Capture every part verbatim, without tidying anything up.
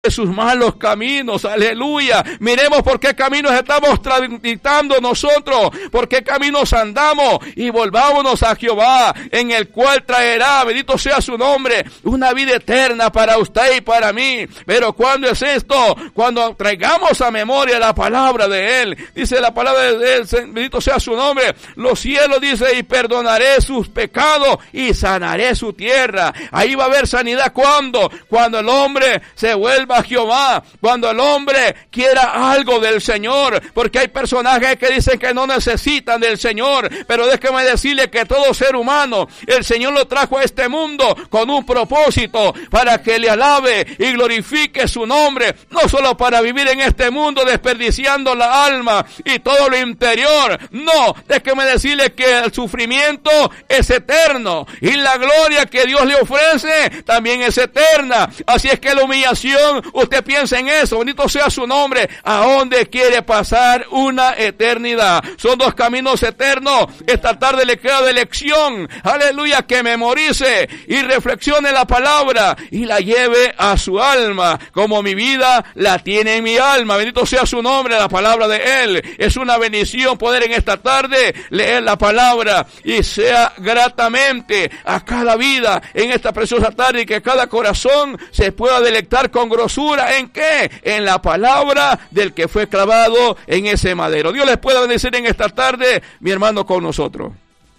de sus malos caminos, aleluya. Miremos por qué caminos estamos transitando nosotros, por qué caminos andamos, y volvámonos a Jehová, en el cual traerá, bendito sea su nombre, una vida eterna para usted y para mí. Pero ¿cuándo es esto? Cuando traigamos a memoria la palabra de Él. Dice la palabra de Él, bendito sea su nombre, los cielos, dice, y perdonaré sus pecados y sanaré su tierra. Ahí va a haber sanidad. ¿Cuándo? Cuando el hombre se vuelva a Jehová, cuando el hombre quiera algo del Señor, porque hay personajes que dicen que no necesitan del Señor, pero déjeme decirle que todo ser humano, el Señor lo trajo a este mundo con un propósito, para que le alabe y glorifique su nombre, no solo para vivir en este mundo desperdiciando la alma y todo lo interior, no, déjeme decirle que el sufrimiento es eterno, y la gloria que Dios le ofrece también es eterna. Así es que la humillación, usted piensa en eso, bendito sea su nombre, a dónde quiere pasar una eternidad. Son dos caminos eternos. Esta tarde le queda de lección, aleluya, que memorice y reflexione la palabra y la lleve a su alma, como mi vida la tiene en mi alma. Bendito sea su nombre, la palabra de Él. Es una bendición poder en esta tarde leer la palabra, y sea gratamente a cada vida en esta preciosa tarde, y que cada corazón se pueda delectar con grosura. ¿En qué? En la palabra del que fue clavado en ese madero. Dios les pueda bendecir en esta tarde, mi hermano, con nosotros.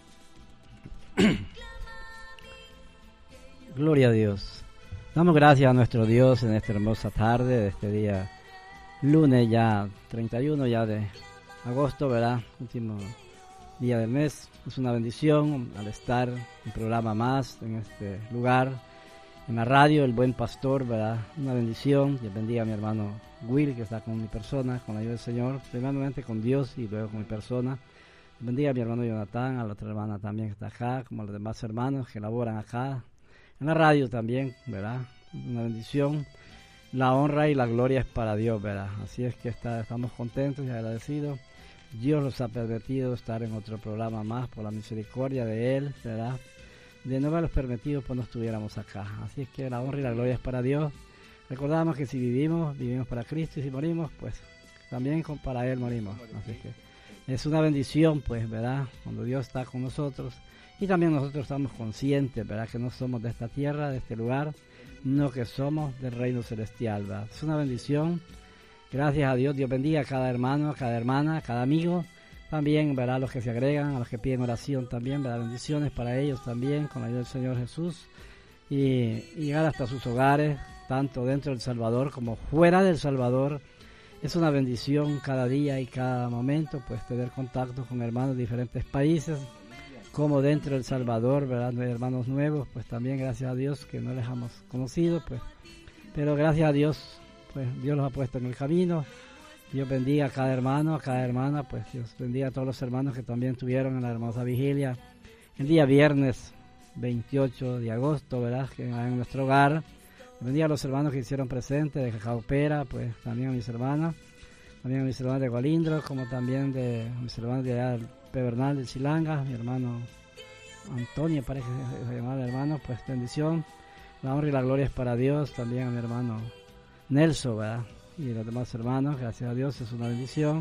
Gloria a Dios. Damos gracias a nuestro Dios en esta hermosa tarde de este día lunes, ya treinta y uno ya de agosto, ¿verdad? Último día del mes. Es una bendición al estar un programa más en este lugar, en la radio El Buen Pastor, ¿verdad? Una bendición. Dios bendiga a mi hermano Will, que está con mi persona, con la ayuda del Señor, primeramente con Dios y luego con mi persona. Dios bendiga a mi hermano Jonathan, a la otra hermana también que está acá, como a los demás hermanos que laboran acá, en la radio también, ¿verdad? Una bendición. La honra y la gloria es para Dios, ¿verdad? Así es que está, estamos contentos y agradecidos. Dios nos ha permitido estar en otro programa más por la misericordia de Él, ¿verdad? De no haberlos permitido, pues no estuviéramos acá. Así es que la honra y la gloria es para Dios. Recordamos que si vivimos, vivimos para Cristo, y si morimos, pues también para Él morimos. Así es que es una bendición, pues, ¿verdad? Cuando Dios está con nosotros, y también nosotros estamos conscientes, ¿verdad? Que no somos de esta tierra, de este lugar, no, que somos del reino celestial, ¿verdad? Es una bendición. Gracias a Dios. Dios bendiga a cada hermano, a cada hermana, a cada amigo. También, ¿verdad? A los que se agregan, a los que piden oración también, ¿verdad? Bendiciones para ellos también, con la ayuda del Señor Jesús. Y, y llegar hasta sus hogares, tanto dentro del Salvador como fuera del Salvador. Es una bendición cada día y cada momento, pues, tener contacto con hermanos de diferentes países, como dentro del Salvador, ¿verdad? De hermanos nuevos, pues también gracias a Dios que no les hemos conocido, pues. Pero gracias a Dios, pues Dios los ha puesto en el camino. Dios bendiga a cada hermano, a cada hermana, pues Dios bendiga a todos los hermanos que también estuvieron en la hermosa vigilia el día viernes veintiocho de agosto, ¿verdad? Que en nuestro hogar. Bendiga a los hermanos que hicieron presente de Cajaupera, pues también a mis hermanas, también a mis hermanos de Gualindro, como también de mis hermanos de allá del Pedernal de Chilanga, mi hermano Antonio, parece que se llamaba el hermano, pues bendición. La honra y la gloria es para Dios. También a mi hermano Nelson, ¿verdad? Y los demás hermanos, gracias a Dios, es una bendición.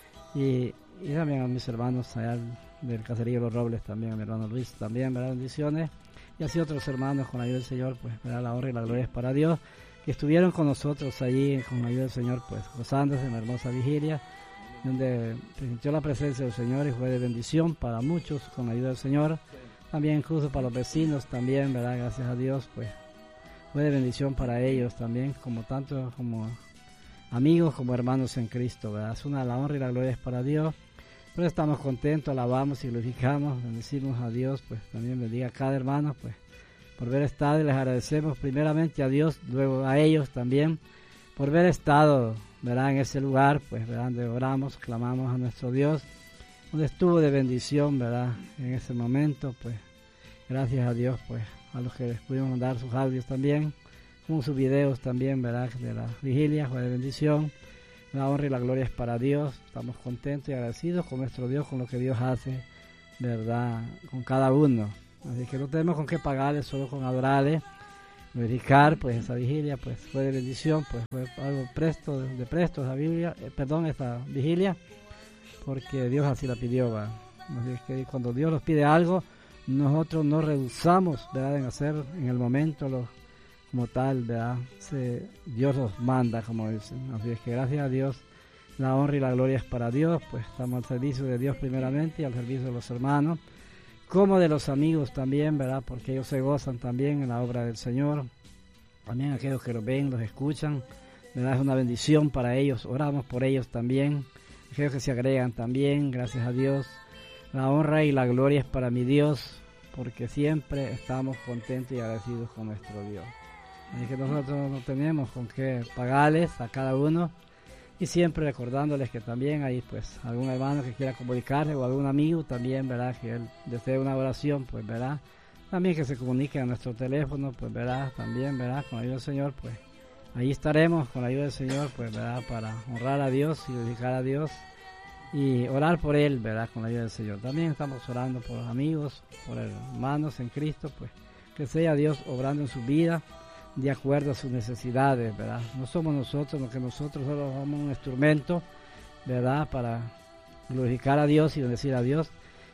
Y, y también a mis hermanos allá del Caserío Los Robles, también a mi hermano Luis, también, ¿verdad? Bendiciones. Y así otros hermanos, con la ayuda del Señor, pues, ¿verdad? La honra y la gloria es para Dios, que estuvieron con nosotros allí, con la ayuda del Señor, pues, gozándose en la hermosa vigilia, donde sintió la presencia del Señor y fue de bendición para muchos, con la ayuda del Señor. También incluso para los vecinos, también, ¿verdad? Gracias a Dios, pues, fue de bendición para ellos también, como tanto como amigos, como hermanos en Cristo, ¿verdad? Es una, la honra y la gloria es para Dios. Pero estamos contentos, alabamos y glorificamos, bendecimos a Dios, pues también bendiga a cada hermano, pues, por haber estado, y les agradecemos primeramente a Dios, luego a ellos también, por haber estado, ¿verdad? En ese lugar, pues, ¿verdad? Donde oramos, clamamos a nuestro Dios, donde estuvo de bendición, ¿verdad? En ese momento, pues, gracias a Dios, pues, a los que les pudimos mandar sus audios también, como sus videos también, ¿verdad? De la vigilia, fue de bendición. La honra y la gloria es para Dios. Estamos contentos y agradecidos con nuestro Dios, con lo que Dios hace, ¿verdad? Con cada uno. Así que no tenemos con qué pagarle, solo con adorarle. glorificar pues esa vigilia, pues fue de bendición, pues fue algo presto, de presto esa Biblia, eh, perdón, esta vigilia, porque Dios así la pidió, ¿va? Así es que cuando Dios nos pide algo, nosotros no rehusamos, ¿verdad?, en hacer en el momento lo, como tal, ¿verdad? Se, Dios los manda, como dicen. Así es que gracias a Dios, la honra y la gloria es para Dios, pues estamos al servicio de Dios primeramente y al servicio de los hermanos, como de los amigos también, ¿verdad? Porque ellos se gozan también en la obra del Señor. También aquellos que los ven, los escuchan, ¿verdad? Es una bendición para ellos, oramos por ellos también. Aquellos que se agregan también, gracias a Dios. La honra y la gloria es para mi Dios, porque siempre estamos contentos y agradecidos con nuestro Dios. Así que nosotros no tenemos con qué pagarles a cada uno, y siempre recordándoles que también hay pues algún hermano que quiera comunicarse o algún amigo también, ¿verdad?, que él desee una oración, pues, ¿verdad?, también que se comunique a nuestro teléfono, pues, ¿verdad?, también, ¿verdad?, con la ayuda del Señor, pues ahí estaremos con la ayuda del Señor, pues, ¿verdad?, para honrar a Dios y dedicar a Dios y orar por Él, ¿verdad?, con la ayuda del Señor. También estamos orando por los amigos, por hermanos en Cristo, pues que sea Dios obrando en su vida de acuerdo a sus necesidades, ¿verdad? No somos nosotros, lo que nosotros solo somos un instrumento, ¿verdad?, para glorificar a Dios y bendecir a Dios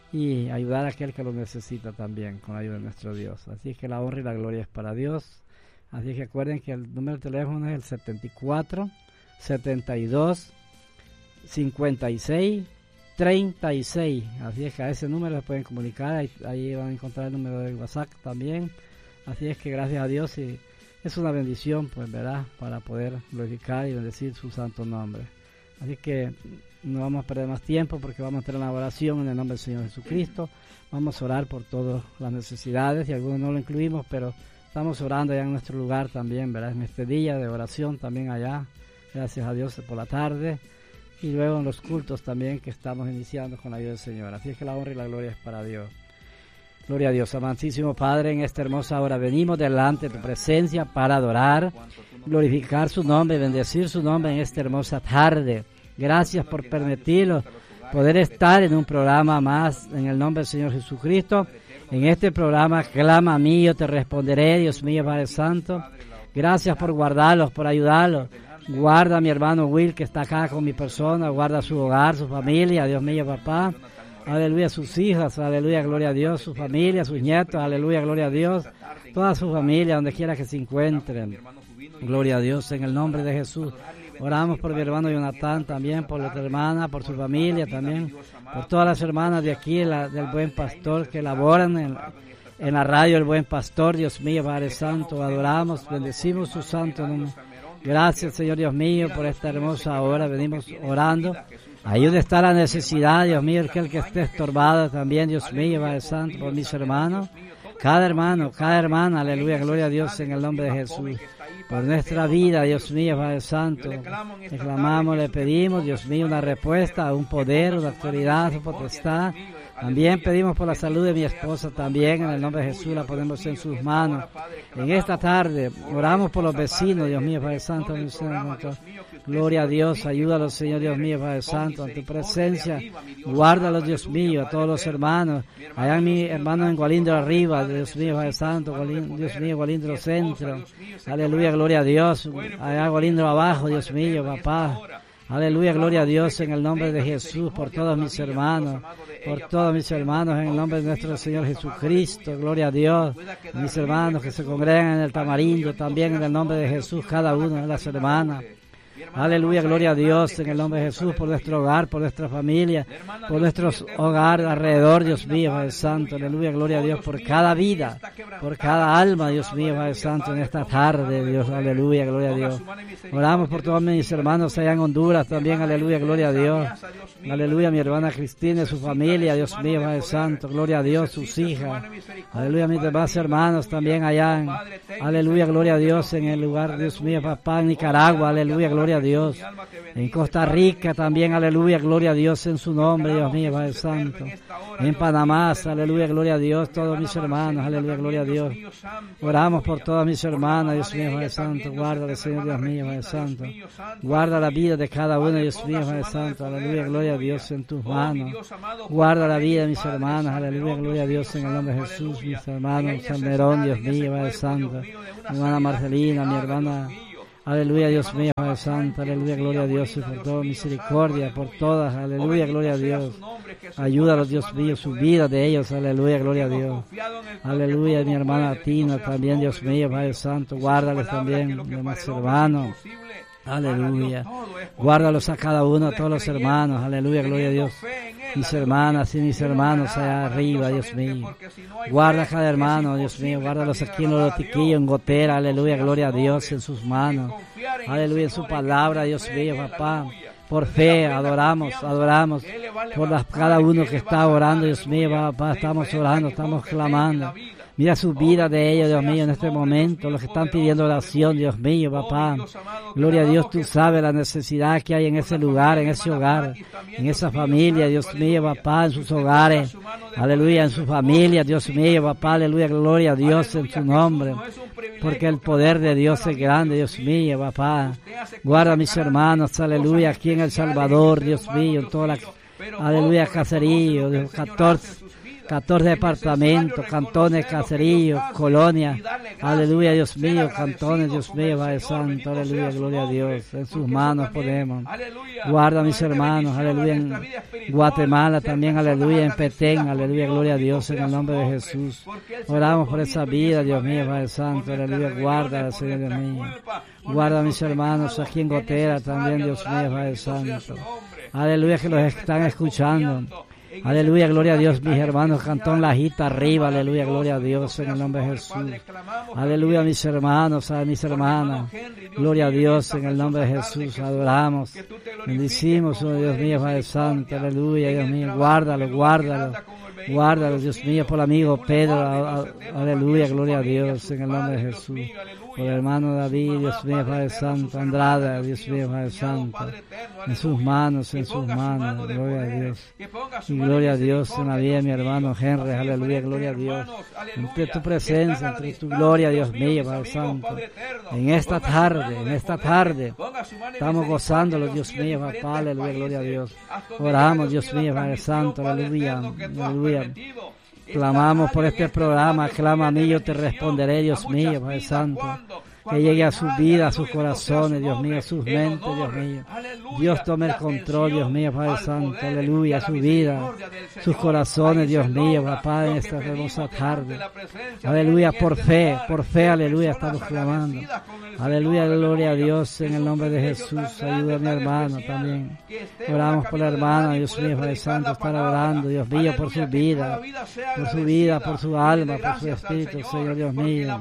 y ayudar a aquel que lo necesita también con la ayuda de nuestro Dios. Así que la honra y la gloria es para Dios. Así que acuerden que el número de teléfono es el setenta y cuatro, setenta y dos, cincuenta y seis, treinta y seis. Así es que a ese número se pueden comunicar, ahí, ahí van a encontrar el número de WhatsApp también. Así es que gracias a Dios y es una bendición, pues, ¿verdad?, para poder glorificar y bendecir su santo nombre. Así que no vamos a perder más tiempo porque vamos a tener una oración en el nombre del Señor Jesucristo. Vamos a orar por todas las necesidades y algunos no lo incluimos, pero estamos orando allá en nuestro lugar también, ¿verdad?, en este día de oración también allá, gracias a Dios por la tarde, y luego en los cultos también que estamos iniciando con la ayuda del Señor. Así es que la honra y la gloria es para Dios. Gloria a Dios, amantísimo Padre, en esta hermosa hora venimos delante de tu presencia para adorar, glorificar su nombre, bendecir su nombre en esta hermosa tarde. Gracias por permitirlo, poder estar en un programa más en el nombre del Señor Jesucristo. En este programa, clama a mí, yo te responderé, Dios mío, Padre Santo. Gracias por guardarlos, por ayudarlos. Guarda a mi hermano Will, que está acá con mi persona, guarda su hogar, su familia, Dios mío, papá. Aleluya, sus hijas, aleluya, gloria a Dios, su familia, sus nietos, aleluya, gloria a Dios, toda su familia, donde quiera que se encuentren. Gloria a Dios, en el nombre de Jesús. Oramos por mi hermano Jonathan también, por nuestra hermana, por su familia también, por todas las hermanas de aquí, la, del Buen Pastor, que laboran en, en la radio El Buen Pastor. Dios mío, Padre Santo, adoramos, bendecimos su santo nombre. Gracias, Señor Dios mío, por esta hermosa hora. Venimos orando. Ahí donde está la necesidad, Dios mío, aquel que esté estorbado también, Dios mío, Padre Santo, por mis hermanos. Cada hermano, cada hermana, aleluya, gloria a Dios en el nombre de Jesús. Por nuestra vida, Dios mío, Padre Santo, le clamamos, le pedimos, Dios mío, una respuesta, un poder, una autoridad, una potestad. También pedimos por la salud de mi esposa también, en el nombre de Jesús, la ponemos en sus manos. En esta tarde, oramos por los vecinos, Dios mío, Padre Santo, gloria a Dios, ayúdalos, Señor Dios mío, Padre Santo, en tu presencia, guárdalos, Dios mío, a todos los hermanos, allá mi hermano en Gualindro arriba, Dios mío, Padre Santo, Gualindro, Dios mío, Gualindro centro, aleluya, gloria a Dios, allá Gualindro abajo, Dios mío, papá, aleluya, gloria a Dios en el nombre de Jesús, por todos mis hermanos, por todos mis hermanos en el nombre de nuestro Señor Jesucristo, gloria a Dios, mis hermanos que se congregan en el Tamarindo, también en el nombre de Jesús, cada uno de las hermanas. Aleluya, gloria a Dios en el nombre de Jesús, por nuestro hogar, por nuestra familia, por nuestros hogares alrededor, Dios mío, Padre Santo, aleluya, gloria a Dios, por cada vida, por cada alma, Dios mío, Padre Santo, en esta tarde, Dios, aleluya, gloria a Dios. Oramos por todos mis hermanos allá en Honduras también, aleluya, gloria a Dios. Aleluya, mi hermana Cristina y su familia, Dios mío, Padre Santo, gloria a Dios, sus hijas. Aleluya, mis demás hermanos también allá en, aleluya, gloria a Dios en el lugar, Dios mío, papá, en Nicaragua, aleluya, gloria gloria a Dios. En Costa Rica también, aleluya, gloria a Dios en su nombre, Dios mío, Padre Santo. En Panamá, aleluya, gloria a Dios, todos mis hermanos, aleluya, gloria a Dios. Oramos por todas mis hermanas, Dios mío, Padre Santo. Guárdale, Señor, Dios mío, Padre Santo. Guarda la vida de cada uno, Dios mío, Padre Santo. Aleluya, gloria a Dios en tus manos. Guarda la vida de mis hermanas, aleluya, gloria a Dios en el nombre de Jesús. Mis hermanos, San Nerón, Dios mío, Padre Santo. Mi hermana Marcelina, mi hermana, aleluya, Dios mío, Padre Santo. Aleluya, gloria a Dios y por toda misericordia, por todas, aleluya, gloria a Dios. Ayúdalos, Dios mío, su vida de ellos, aleluya, gloria a Dios. Aleluya, mi hermana Tina también, Dios mío, Padre Santo. Guárdales también, mis demás hermanos. Aleluya. Guárdalos a cada uno, a todos los hermanos. Aleluya, gloria a Dios. Mis hermanas y mis hermanos allá arriba, Dios mío. Guarda a cada hermano, Dios mío. Guárdalos aquí en los lotiquillos, en Gotera. Aleluya, gloria a Dios en sus manos. Aleluya, en su palabra, Dios mío, papá. Por fe, adoramos, adoramos. Por las, cada uno que está orando, Dios mío, papá. Estamos orando, estamos clamando. Mira su vida de ellos, Dios mío, en este momento, los que están pidiendo oración, Dios mío, papá. Gloria a Dios, tú sabes la necesidad que hay en ese lugar, en ese hogar, en esa familia, Dios mío, papá, en sus hogares. Aleluya, en su familia, Dios mío, papá, aleluya, gloria a Dios en su nombre. Porque el poder de Dios es grande, Dios mío, papá. Guarda a mis hermanos, aleluya, aquí en El Salvador, Dios mío, en toda la, aleluya, caserío, de catorce. catorce departamentos, cantones, caseríos, colonias, aleluya, Dios mío, cantones, Dios mío, Padre Santo, aleluya, gloria a Dios, en sus manos ponemos. Guarda a mis hermanos, aleluya, en Guatemala también, aleluya, en Petén, aleluya, gloria a Dios, en el nombre de Jesús. Oramos por esa vida, Dios mío, Padre Santo, aleluya, guarda, Señor Dios mío. Guarda a mis hermanos aquí en Gotera también, Dios mío, Padre Santo. Aleluya, que los están escuchando. Aleluya, gloria a Dios, mis hermanos, Cantón Lajita arriba, aleluya, gloria a Dios en el nombre de Jesús. Aleluya, mis hermanos, a mis hermanas, gloria a Dios en el nombre de Jesús, adoramos, bendicimos, oh Dios mío, Padre Santo, aleluya, Dios mío, guárdalo, guárdalo, guárdalo, Dios mío, por el amigo Pedro, aleluya, gloria a Dios en el nombre de Jesús. Por el hermano David, Dios mío, Padre Santo, Andrada, Dios mío, Padre Santo, en sus manos, en sus manos, gloria a Dios. Y gloria a Dios en la vida de mi hermano Henry, aleluya, gloria a Dios. Entre tu presencia, entre tu gloria, Dios mío, Padre Santo. En esta tarde, en esta tarde, estamos gozándolo, Dios mío, papá, aleluya, gloria a Dios. Oramos, Dios mío, Padre Santo, aleluya, aleluya. Clamamos por este programa, clama a mí, yo te responderé, Dios mío, Padre Santo. Que llegue a sus vidas, a sus corazones, Dios mío, a sus mentes, Dios mío. Dios tome el control, Dios mío, Padre Santo, aleluya, su vida, sus corazones, Dios mío, papá, en esta hermosa tarde. Aleluya, por fe, por fe, aleluya, estamos clamando. Aleluya, gloria a Dios, en el nombre de Jesús, ayuda a mi hermano también. Oramos por la hermana, Dios mío, Padre Santo, estar orando, Dios mío, por su vida, por su vida, por su alma, por su espíritu, Señor Dios mío,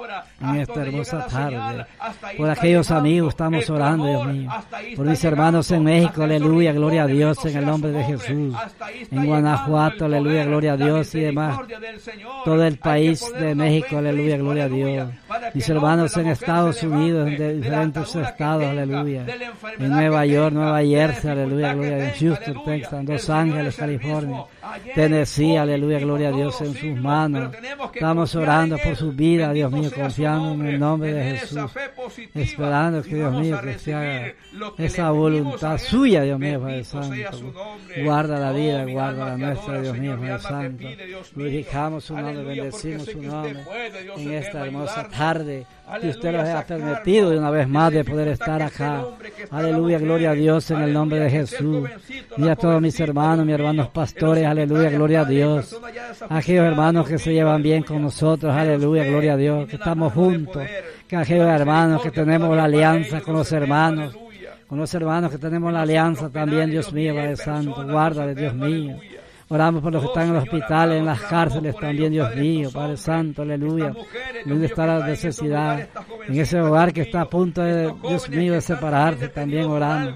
en esta hermosa tarde. Por aquellos amigos estamos orando, Dios mío. Por mis hermanos en México, aleluya, gloria a Dios, en el nombre de Jesús. En Guanajuato, aleluya, gloria a Dios y demás. Todo el país de México, aleluya, gloria a Dios. Mis hermanos en Estados Unidos, en diferentes estados, aleluya. En Nueva York, Nueva Jersey, aleluya, gloria a Dios. Houston, Texas, Los Ángeles, California. Tennessee, aleluya, gloria a Dios, en sus manos. Estamos orando por su vida, Dios mío, confiando en el nombre de Jesús, esperando que Dios mío, que se haga esa voluntad suya, Dios mío, Padre Santo. Guarda la vida, guarda la nuestra, Dios mío, Padre Santo. Glorificamos su nombre, bendecimos su nombre en esta hermosa tarde que usted nos ha permitido de una vez más de poder estar acá. Aleluya, gloria a Dios en el nombre de Jesús. Y a todos mis hermanos, mis hermanos pastores, aleluya, gloria a Dios. A aquellos hermanos que se llevan bien con nosotros, aleluya, gloria a Dios, que estamos juntos. Que aquellos hermanos que tenemos la alianza con los hermanos, con los hermanos que tenemos la alianza también, Dios mío, Padre Santo, guárdale, Dios mío. Oramos por los que están en los hospitales, en las cárceles también, Dios mío, Padre Santo, aleluya. Donde está la necesidad, en ese hogar que está a punto de, Dios mío, de separarse, también oramos.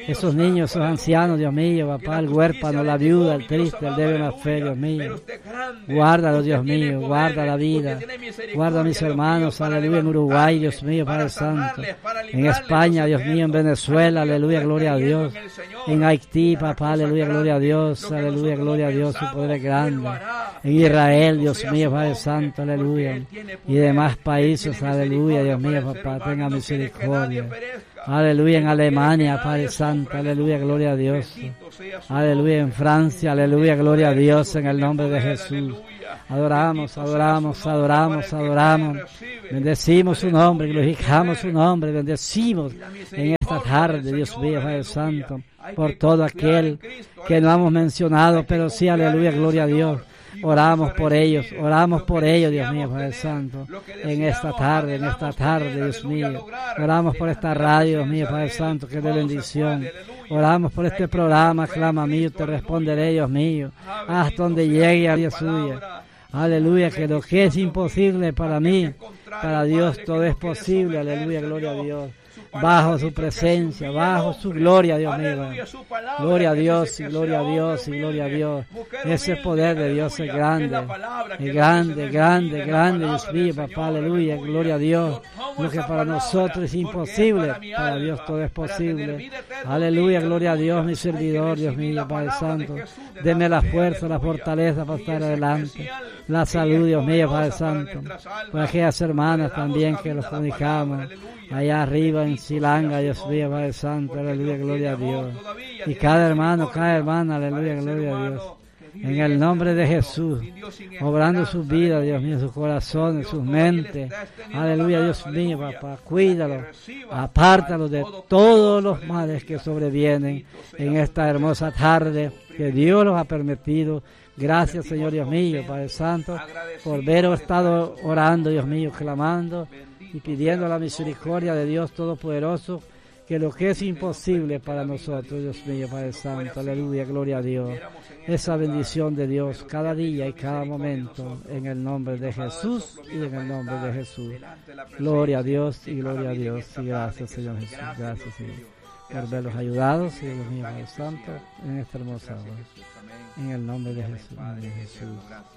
esos niños, esos ancianos, Dios mío, papá, el huérfano, la viuda, el triste, el débil, la fe, Dios mío. Guárdalo, Dios mío, guarda la vida, guarda a mis hermanos, aleluya, en Uruguay, Dios mío, Padre Santo, en España, Dios mío, en Venezuela, aleluya, gloria a Dios, en Haití, papá, aleluya, gloria a Dios, aleluya, gloria a Dios, su poder es grande, en Israel, Dios mío, Padre Santo, aleluya, y demás países, aleluya, Dios mío, papá, tenga misericordia. Aleluya, en Alemania, Padre Santo, aleluya, gloria a Dios. Aleluya, en Francia, aleluya, gloria a Dios, en el nombre de Jesús. Adoramos, adoramos, adoramos, adoramos. Bendecimos su nombre, glorificamos su nombre, bendecimos en esta tarde, Dios mío, Padre Santo, por todo aquel que no hemos mencionado, pero sí, aleluya, gloria a Dios. Oramos por ellos, oramos por ellos, Dios mío, Padre Santo, en esta tarde, en esta tarde, Dios mío. Oramos por esta radio, Dios mío, Padre Santo, que es de bendición. Oramos por este programa, clama mío, te responderé, Dios mío, hasta donde llegue a Dios suya. Aleluya, que lo que es imposible para mí, para Dios todo es posible, aleluya, gloria a Dios. Bajo su presencia, bajo su gloria, Dios mío. Gloria a Dios y gloria a Dios y gloria a Dios. Ese poder de Dios es grande, es grande, grande, grande, Dios mío, papá, aleluya, gloria a Dios. Lo que para nosotros es imposible, para Dios todo es posible. Aleluya, gloria a Dios, mi servidor, Dios mío, Padre Santo. Deme la fuerza, la fortaleza para estar adelante. La salud, Dios mío, Padre Santo. Por aquellas hermanas también que los comunicamos. Allá arriba en Silanga, Dios mío, Padre Santo, aleluya, gloria a Dios. Y cada hermano, cada hermana, aleluya, gloria a Dios. En el nombre de Jesús, obrando sus vidas, Dios mío, sus corazones, sus mentes. Aleluya, Dios mío, papá, cuídalo, apártalo de todos los males que sobrevienen en esta hermosa tarde que Dios los ha permitido. Gracias, Señor Dios mío, Padre Santo, por haber estado orando, Dios mío, clamando y pidiendo la misericordia de Dios Todopoderoso, que lo que es imposible para nosotros, Dios mío, Padre Santo, aleluya, gloria a Dios, esa bendición de Dios cada día y cada momento, en el nombre de Jesús y en el nombre de Jesús. Gloria a Dios y gloria a Dios, y gracias, Señor Jesús, gracias, Señor, por verlos ayudados, y Dios mío, Padre Santo, en esta hermosa hora, en el nombre de Jesús, de Jesús.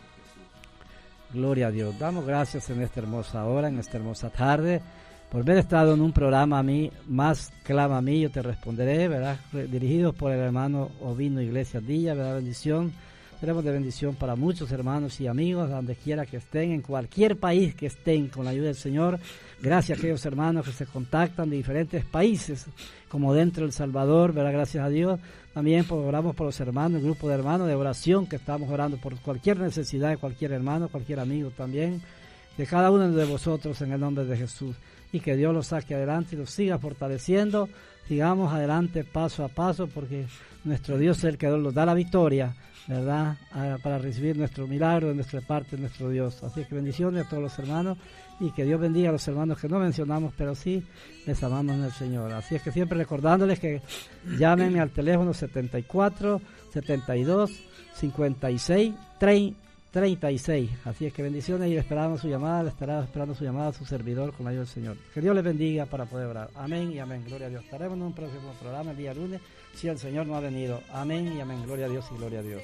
Gloria a Dios. Damos gracias en esta hermosa hora, en esta hermosa tarde, por haber estado en un programa a mí, más clama a mí, yo te responderé, ¿verdad? Dirigidos por el hermano Ovino Iglesias Díaz, ¿verdad? Bendición. Tenemos de bendición para muchos hermanos y amigos, donde quiera que estén, en cualquier país que estén, con la ayuda del Señor. Gracias a aquellos hermanos que se contactan de diferentes países, como dentro del Salvador, ¿verdad? Gracias a Dios. También oramos por los hermanos, el grupo de hermanos de oración, que estamos orando por cualquier necesidad de cualquier hermano, cualquier amigo también, de cada uno de vosotros en el nombre de Jesús. Y que Dios los saque adelante y los siga fortaleciendo. Sigamos adelante paso a paso, porque nuestro Dios es el que nos da la victoria, ¿verdad? Para recibir nuestro milagro de nuestra parte, nuestro Dios. Así que bendiciones a todos los hermanos, y que Dios bendiga a los hermanos que no mencionamos, pero sí les amamos en el Señor. Así es que siempre recordándoles que llámenme al teléfono setenta y cuatro, setenta y dos, cincuenta y seis, treinta y seis. Así es que bendiciones, y esperamos su llamada, le estará esperando su llamada a su servidor con la ayuda del Señor. Que Dios les bendiga para poder orar. Amén y amén. Gloria a Dios. Estaremos en un próximo programa el día lunes, si el Señor no ha venido. Amén y amén. Gloria a Dios y gloria a Dios.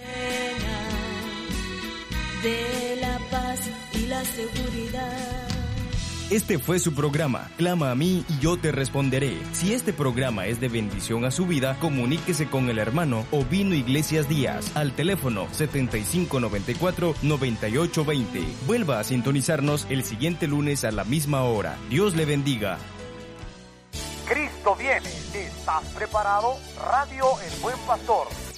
De la paz y la seguridad. Este fue su programa, Clama a mí y yo te responderé. Si este programa es de bendición a su vida, comuníquese con el hermano Ovino Iglesias Díaz al teléfono setenta y cinco noventa y cuatro, noventa y ocho veinte. Vuelva a sintonizarnos el siguiente lunes a la misma hora. Dios le bendiga. Cristo viene. ¿Estás preparado? Radio El Buen Pastor